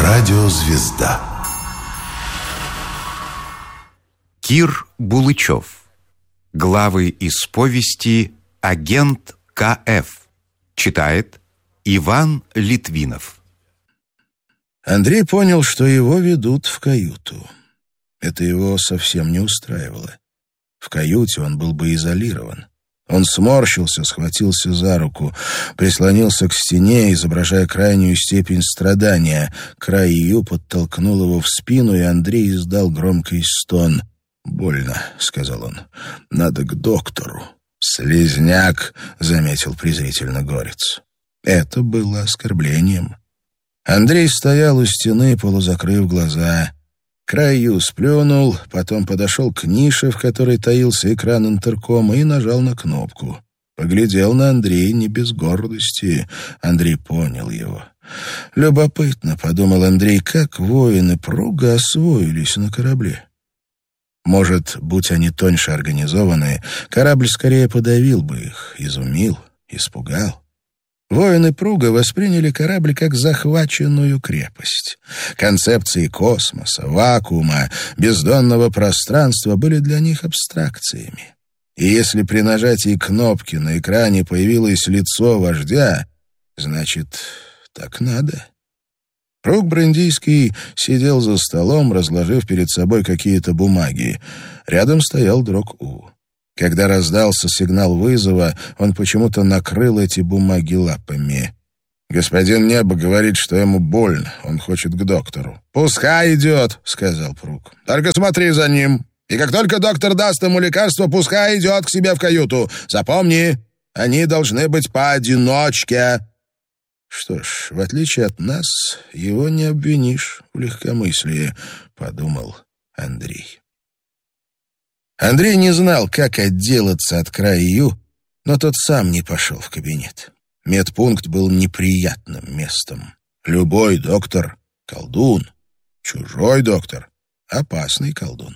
Радиозвезда. Кир Булычев. Главы из повести «Агент К.Ф.». Читает Иван Литвинов. Андрей понял, что его ведут в каюту. Это его совсем не устраивало. В каюте он был бы изолирован. Он сморщился, схватился за руку, прислонился к стене, изображая крайнюю степень страдания. Край ее подтолкнул его в спину, и Андрей издал громкий стон. «Больно», — сказал он. «Надо к доктору». «Слизняк», — заметил презрительно Горец. Это было оскорблением. Андрей стоял у стены, полузакрыв глаза. Краю сплюнул, потом подошел к нише, в которой таился экран интеркома, и нажал на кнопку. Поглядел на Андрея не без гордости. Андрей понял его. «Любопытно», — подумал Андрей, — «как воины Пруга освоились на корабле». Может, будь они тоньше организованы, корабль скорее подавил бы их, изумил, испугал. Воины Пруга восприняли корабль как захваченную крепость. Концепции космоса, вакуума, бездонного пространства были для них абстракциями. И если при нажатии кнопки на экране появилось лицо вождя, значит, так надо. Пруг Брандийский сидел за столом, разложив перед собой какие-то бумаги. Рядом стоял Дрог-У. Когда раздался сигнал вызова, он почему-то накрыл эти бумаги лапами. «Господин Небо говорит, что ему больно, он хочет к доктору». «Пускай идет», — сказал Пруг. «Только смотри за ним. И как только доктор даст ему лекарство, пускай идет к себе в каюту. Запомни, они должны быть поодиночке». «Что ж, в отличие от нас, его не обвинишь в легкомыслии», — подумал Андрей. Андрей не знал, как отделаться от Краю, но тот сам не пошел в кабинет. Медпункт был неприятным местом. Любой доктор — колдун, чужой доктор — опасный колдун.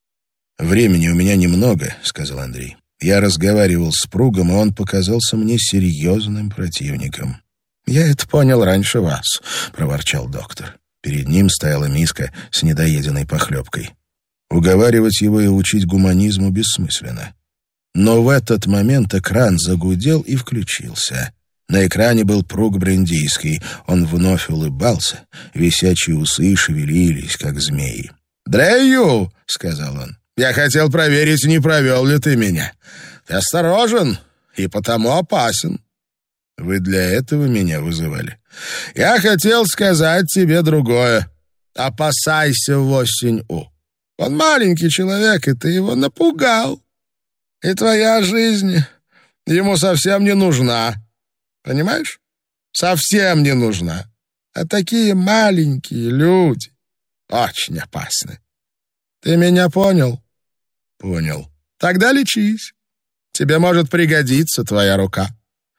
«Времени у меня немного», — сказал Андрей. «Я разговаривал с Пругом, и он показался мне серьезным противником». «Я это понял раньше вас», — проворчал доктор. Перед ним стояла миска с недоеденной похлебкой. Уговаривать его и учить гуманизму бессмысленно. Но в этот момент экран загудел и включился. На экране был Пруг Брандийский. Он вновь улыбался. Висячие усы шевелились, как змеи. «Дрею!» — сказал он. «Я хотел проверить, не провел ли ты меня. Ты осторожен и потому опасен». «Вы для этого меня вызывали?» «Я хотел сказать тебе другое. Опасайся 8У. Он маленький человек, и ты его напугал. И твоя жизнь ему совсем не нужна. Понимаешь? Совсем не нужна. А такие маленькие люди очень опасны. Ты меня понял?» «Понял». «Тогда лечись. Тебе может пригодиться твоя рука».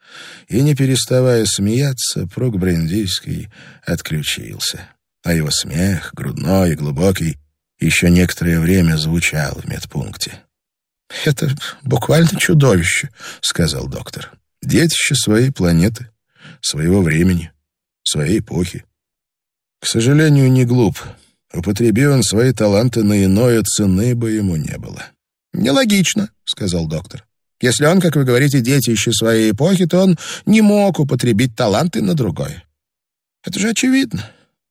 И, не переставая смеяться, Пруг Брандийский отключился. А его смех, грудной и глубокий, еще некоторое время звучал в медпункте. «Это буквально чудовище», — сказал доктор. «Детище своей планеты, своего времени, своей эпохи. К сожалению, не глуп. Употреби он свои таланты на иное, цены бы ему не было». «Нелогично», — сказал доктор. «Если он, как вы говорите, детище своей эпохи, то он не мог употребить таланты на другое. Это же очевидно.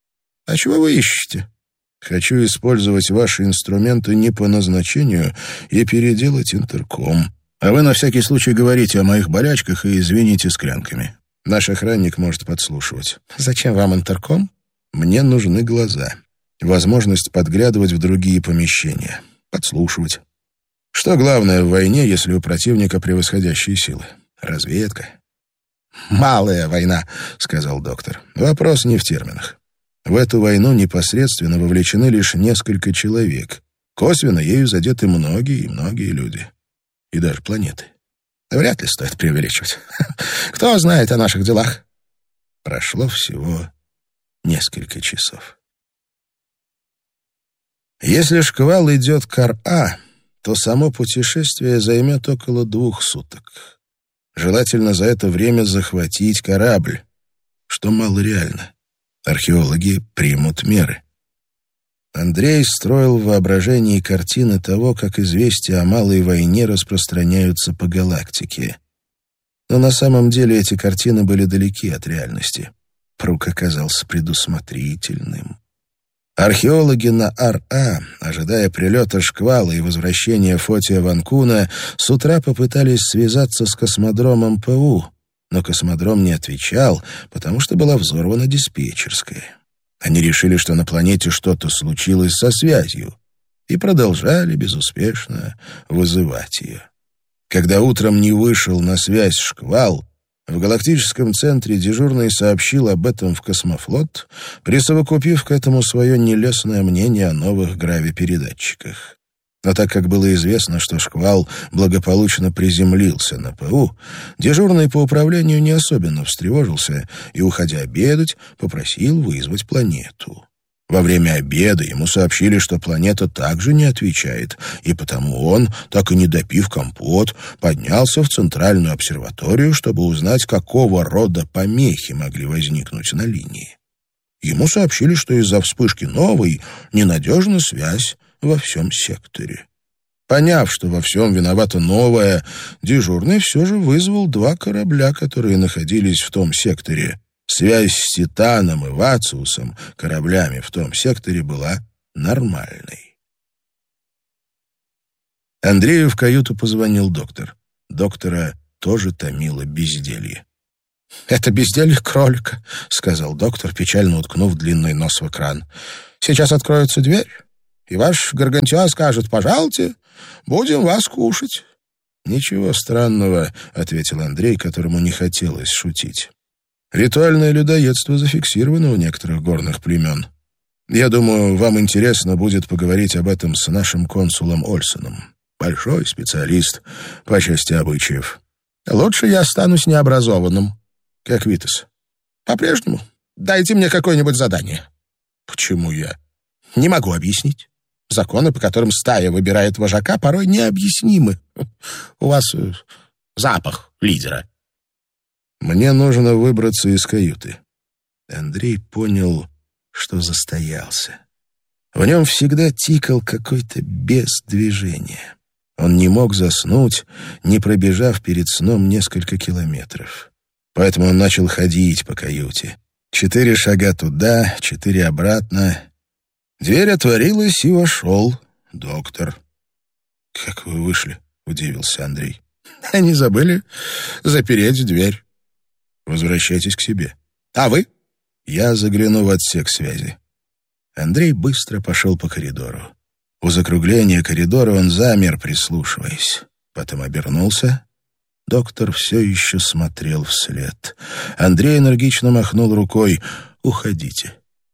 А чего вы ищете?» «Хочу использовать ваши инструменты не по назначению и переделать интерком. А вы на всякий случай говорите о моих болячках и извините склянками. Наш охранник может подслушивать». «Зачем вам интерком?» «Мне нужны глаза. Возможность подглядывать в другие помещения. Подслушивать. Что главное в войне, если у противника превосходящие силы? Разведка». «Малая война», — сказал доктор. «Вопрос не в терминах. В эту войну непосредственно вовлечены лишь несколько человек. Косвенно ею задеты многие и многие люди. И даже планеты. Вряд ли стоит преувеличивать. Кто знает о наших делах?» Прошло всего несколько часов. Если шквал идет к Ар-А, то само путешествие займет около 2 суток. Желательно за это время захватить корабль, что малореально. Археологи примут меры. Андрей строил в воображении картины того, как известия о Малой войне распространяются по галактике. Но на самом деле эти картины были далеки от реальности. Прук оказался предусмотрительным. Археологи на Ар-А, ожидая прилета шквала и возвращения Фотия Ванкуна, с утра попытались связаться с космодромом ПУ, но космодром не отвечал, потому что была взорвана диспетчерская. Они решили, что на планете что-то случилось со связью, и продолжали безуспешно вызывать ее. Когда утром не вышел на связь шквал, в галактическом центре дежурный сообщил об этом в космофлот, присовокупив к этому свое нелестное мнение о новых гравипередатчиках. Но так как было известно, что шквал благополучно приземлился на ПУ, дежурный по управлению не особенно встревожился и, уходя обедать, попросил вызвать планету. Во время обеда ему сообщили, что планета также не отвечает, и потому он, так и не допив компот, поднялся в центральную обсерваторию, чтобы узнать, какого рода помехи могли возникнуть на линии. Ему сообщили, что из-за вспышки новой ненадежна связь во всем секторе. Поняв, что во всем виновата новая, дежурный все же вызвал 2 корабля, которые находились в том секторе. Связь с Титаном и Вациусом, кораблями в том секторе, была нормальной. Андрею в каюту позвонил доктор. Доктора тоже томило безделье. «Это безделье кролика», — сказал доктор, печально уткнув длинный нос в экран. «Сейчас откроется дверь, и ваш Гаргантюа скажет: «Пожалуйте, будем вас кушать». «Ничего странного», — ответил Андрей, которому не хотелось шутить. «Ритуальное людоедство зафиксировано у некоторых горных племен. Я думаю, вам интересно будет поговорить об этом с нашим консулом Ольсоном. Большой специалист по части обычаев». «Лучше я останусь необразованным». «Как Витас?» «По-прежнему. Дайте мне какое-нибудь задание». «Почему я?» «Не могу объяснить. Законы, по которым стая выбирает вожака, порой необъяснимы. У вас запах лидера». «Мне нужно выбраться из каюты». Андрей понял, что застоялся. В нем всегда тикал какой-то бес движения. Он не мог заснуть, не пробежав перед сном несколько километров. Поэтому он начал ходить по каюте. 4 шага туда, 4 обратно. Дверь отворилась, и вошел доктор. «Как вы вышли?» — удивился Андрей. «Они забыли запереть дверь». «Возвращайтесь к себе». «А вы?» «Я загляну в отсек связи». Андрей быстро пошел по коридору. У закругления коридора он замер, прислушиваясь. Потом обернулся. Доктор все еще смотрел вслед. Андрей энергично махнул рукой. «Уходите».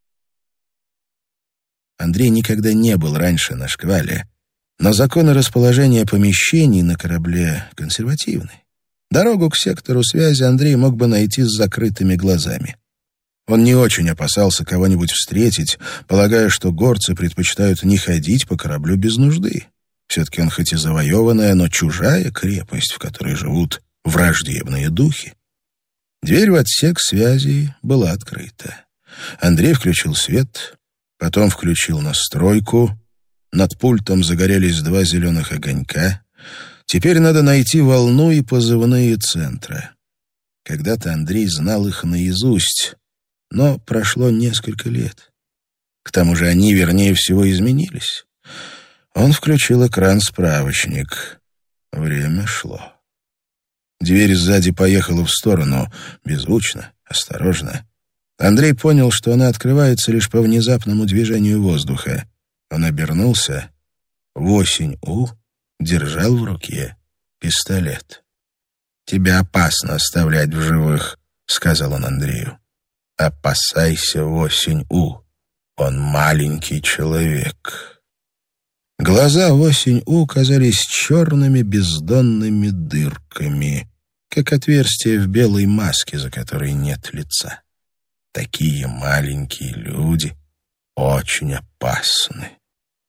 Андрей никогда не был раньше на шквале, но законы расположения помещений на корабле консервативны. Дорогу к сектору связи Андрей мог бы найти с закрытыми глазами. Он не очень опасался кого-нибудь встретить, полагая, что горцы предпочитают не ходить по кораблю без нужды. Все-таки он хоть и завоеванная, но чужая крепость, в которой живут враждебные духи. Дверь в отсек связи была открыта. Андрей включил свет, потом включил настройку. Над пультом загорелись 2 зеленых огонька. Теперь надо найти волну и позывные центра. Когда-то Андрей знал их наизусть, но прошло несколько лет. К тому же они, вернее всего, изменились. Он включил экран-справочник. Время шло. Дверь сзади поехала в сторону, беззвучно, осторожно. Андрей понял, что она открывается лишь по внезапному движению воздуха. Он обернулся. 8У держал в руке пистолет. «Тебя опасно оставлять в живых», — сказал он Андрею. «Опасайся 8У. Он маленький человек». Глаза 8У казались черными бездонными дырками, как отверстие в белой маске, за которой нет лица. Такие маленькие люди очень опасны.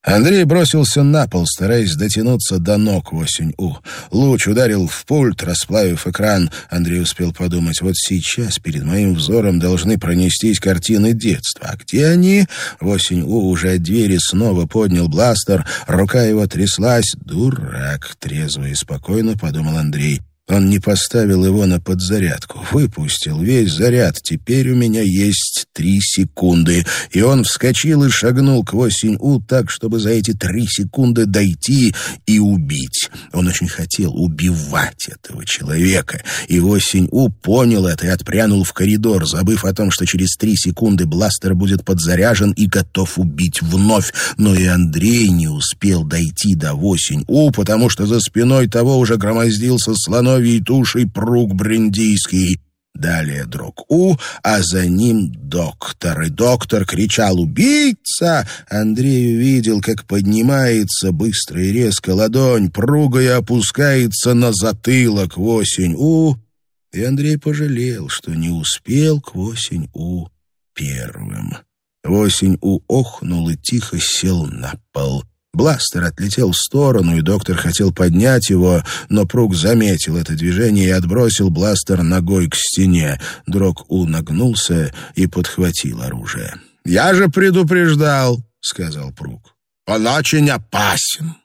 Андрей бросился на пол, стараясь дотянуться до ног Осень-У. Луч ударил в пульт, расплавив экран. Андрей успел подумать, вот сейчас перед моим взором должны пронестись картины детства. А где они? Осень-У уже от двери снова поднял бластер, рука его тряслась. «Дурак!» — трезво и спокойно подумал Андрей. Он не поставил его на подзарядку, выпустил весь заряд. Теперь у меня есть 3 секунды. И он вскочил и шагнул к Осень-У так, чтобы за эти 3 секунды дойти и убить. Он очень хотел убивать этого человека. И Осень-У понял это и отпрянул в коридор, забыв о том, что через 3 секунды бластер будет подзаряжен и готов убить вновь. Но и Андрей не успел дойти до Осень-У, потому что за спиной того уже громоздился слоновьей тушей Прук Брендийский. Далее Дрог-У, а за ним доктор. И доктор кричал «Убийца!». Андрей увидел, как поднимается быстро и резко ладонь Пруга и опускается на затылок Осень-У. И Андрей пожалел, что не успел к Осень-У первым. Осень-У охнул и тихо сел на пол. Бластер отлетел в сторону, и доктор хотел поднять его, но Прук заметил это движение и отбросил бластер ногой к стене. Дрог-У нагнулся и подхватил оружие. «Я же предупреждал», — сказал Прук. «Он очень опасен».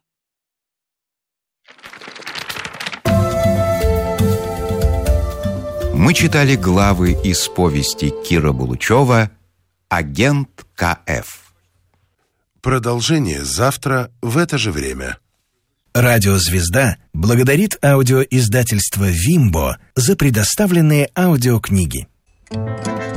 Мы читали главы из повести Кира Булычева «Агент К.Ф.». Продолжение завтра в это же время. Радиозвезда благодарит аудиоиздательство «Вимбо» за предоставленные аудиокниги.